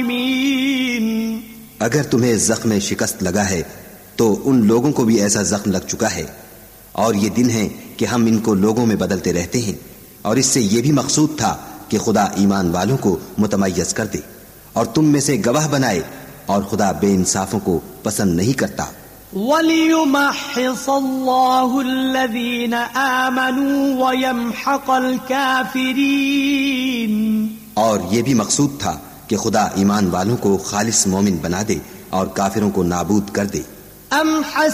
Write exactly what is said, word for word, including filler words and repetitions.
अगर तुम्हें जख्म शिकस्त लगा है तो उन लोगों को भी ऐसा जख्म लग चुका है, और ये दिन है कि हम इनको लोगों में बदलते रहते हैं, और इससे ये भी मकसूद था कि खुदा ईमान वालों को मुतमय्यज कर दे और तुम में से गवाह बनाए, और खुदा बेइंसाफों को पसंद नहीं करता। वलियुमहिस्सल्लाहु अल्लज़ीना आमनू वयमहक़ल काफ़िरीन, और ये भी मकसूद था कि खुदा ईमान वालों को खालिस मोमिन बना दे और काफिरों को नाबूद कर दे। अम